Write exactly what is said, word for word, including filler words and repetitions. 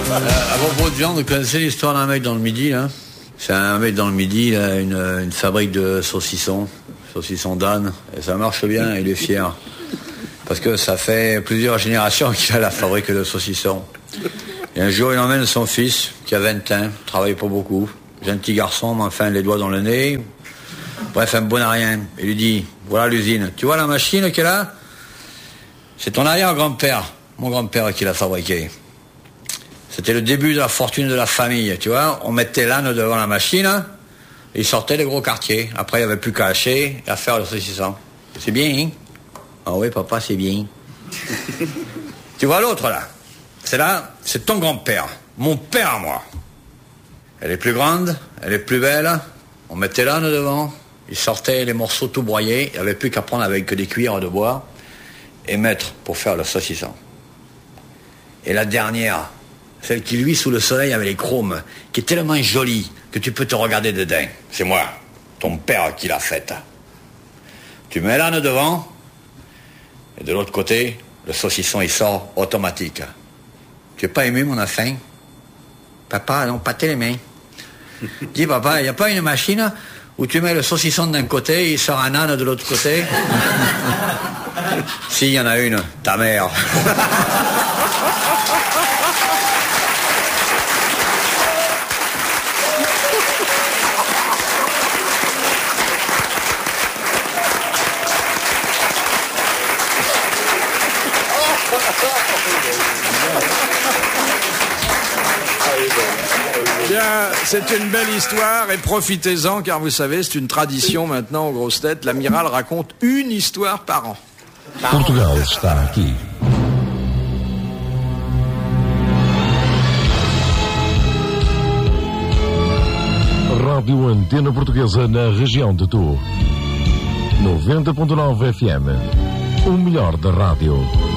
Euh, à propos de viande, vous connaissez l'histoire d'un mec dans le Midi, là? C'est un mec dans le Midi, là, une, une fabrique de saucissons, saucissons d'âne, et ça marche bien, il est fier. Parce que ça fait plusieurs générations qu'il a la fabrique de saucissons. Et un jour, il emmène son fils, qui a vingt ans, travaille pas beaucoup, gentil garçon, mais enfin, les doigts dans le nez, bref, un bon à rien. Il lui dit, voilà l'usine, tu vois la machine qu'elle a? C'est ton arrière-grand-père, mon grand-père qui l'a fabriqué. C'était le début de la fortune de la famille, tu vois. On mettait l'âne devant la machine, et il sortait les gros quartiers. Après, il n'y avait plus qu'à hacher et à faire le saucisson. C'est bien, hein? Ah oui, papa, c'est bien. Tu vois l'autre, là? C'est là, c'est ton grand-père. Mon père, à moi. Elle est plus grande, elle est plus belle. On mettait l'âne devant, il sortait les morceaux tout broyés. Il n'y avait plus qu'à prendre avec des cuillères de bois et mettre pour faire le saucisson. Et la dernière, celle qui luit sous le soleil avec les chromes, qui est tellement jolie que tu peux te regarder dedans. C'est moi, ton père, qui l'a faite. Tu mets l'âne devant, et de l'autre côté, le saucisson, il sort automatique. Tu n'es pas ému, mon enfant? Papa, non, pâtez les mains. Dis, papa, il n'y a pas une machine où tu mets le saucisson d'un côté et il sort un âne de l'autre côté? Si, il y en a une, ta mère. Bien, c'est une belle histoire et profitez-en car vous savez, c'est une tradition maintenant aux grosses têtes. L'amiral raconte une histoire par an. Portugal está aqui. Rádio Antena Portuguesa na região de Tu. noventa ponto nove F M. O melhor da rádio.